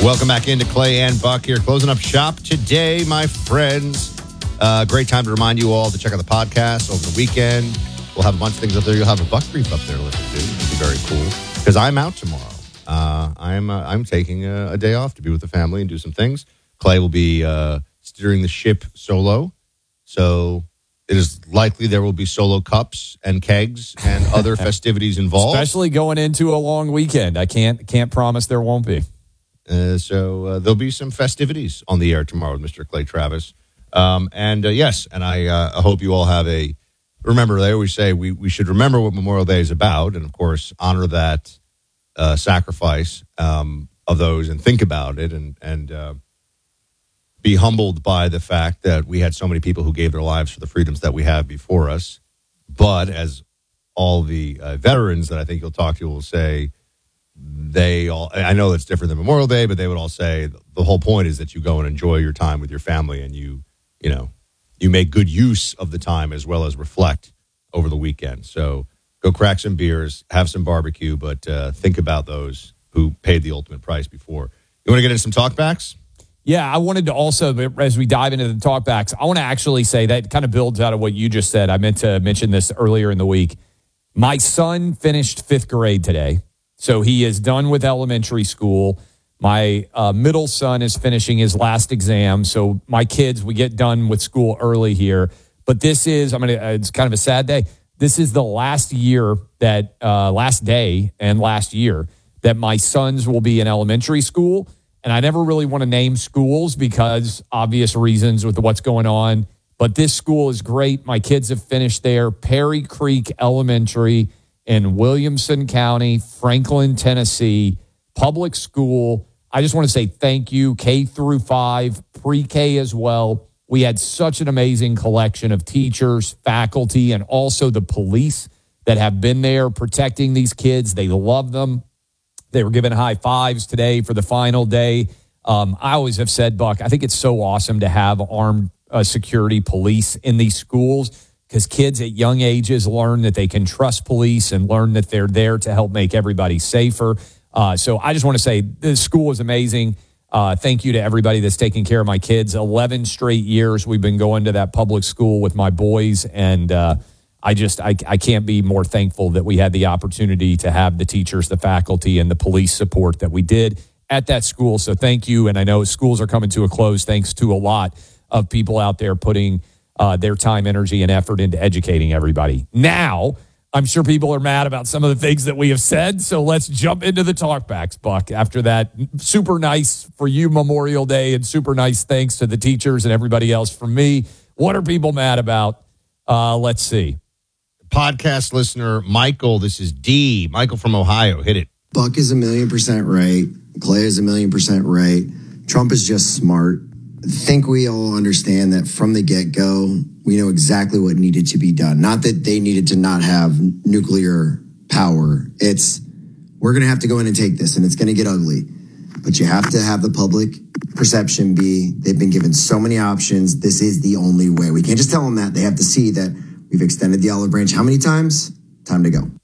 Welcome back into Clay and Buck here, closing up shop today, my friends. Great time to remind you all to check out the podcast over the weekend. We'll have a bunch of things up there. You'll have a Buck Brief up there to listen to. It'll be very cool because I'm out tomorrow. I'm taking a day off to be with the family and do some things. Clay will be steering the ship solo, so it is likely there will be solo cups and kegs and other festivities involved. Especially going into a long weekend. I can't promise there won't be. So there'll be some festivities on the air tomorrow with Mr. Clay Travis. Yes, and I hope you all have remember, they always say we should remember what Memorial Day is about, and of course, honor that sacrifice of those and think about it and be humbled by the fact that we had so many people who gave their lives for the freedoms that we have before us. But as all the veterans that I think you'll talk to will say, I know it's different than Memorial Day, but they would all say the whole point is that you go and enjoy your time with your family and you make good use of the time as well as reflect over the weekend. So go crack some beers, have some barbecue, but think about those who paid the ultimate price before. You want to get into some talkbacks? Yeah, I wanted to also, as we dive into the talkbacks, I want to actually say that kind of builds out of what you just said. I meant to mention this earlier in the week. My son finished 5th grade today. So he is done with elementary school. My middle son is finishing his last exam. So my kids, we get done with school early here. But this is, it's kind of a sad day. This is the last year last day and last year that my sons will be in elementary school. And I never really want to name schools because obvious reasons with what's going on. But this school is great. My kids have finished there. Perry Creek Elementary in Williamson County, Franklin, Tennessee, public school. I just want to say thank you, K through 5, pre-K as well. We had such an amazing collection of teachers, faculty, and also the police that have been there protecting these kids. They love them. They were given high fives today for the final day. I always have said, Buck, I think it's so awesome to have armed security police in these schools, because kids at young ages learn that they can trust police and learn that they're there to help make everybody safer. So I just want to say this school is amazing. Thank you to everybody that's taking care of my kids. 11 straight years we've been going to that public school with my boys, and I can't be more thankful that we had the opportunity to have the teachers, the faculty, and the police support that we did at that school. So thank you, and I know schools are coming to a close thanks to a lot of people out there putting their time, energy, and effort into educating everybody. Now, I'm sure people are mad about some of the things that we have said, so let's jump into the talkbacks, Buck. After that, super nice for you Memorial Day and super nice thanks to the teachers and everybody else from me. What are people mad about? Let's see. Podcast listener, Michael, this is D. Michael from Ohio. Hit it. Buck is 1,000,000% right. Clay is 1,000,000% right. Trump is just smart. I think we all understand that from the get-go, we know exactly what needed to be done. Not that they needed to not have nuclear power. We're going to have to go in and take this, and it's going to get ugly. But you have to have the public perception be, they've been given so many options. This is the only way. We can't just tell them that. They have to see that we've extended the olive branch how many times? Time to go.